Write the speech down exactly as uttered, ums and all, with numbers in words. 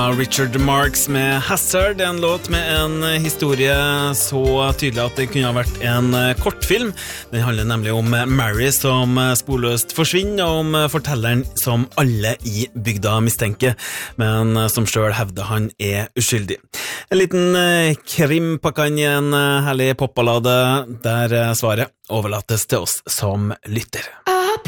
var Richard Marx med Hazard, en låt med en historie så tydelig at det kunne ha vært en kortfilm. Den handler nemlig om Mary som sporløst forsvinner, og om fortelleren som alle i bygda mistenker, men som selv hevder han er uskyldig. En liten krimpakan i en herlig popballade, der svaret overlates til oss som lytter.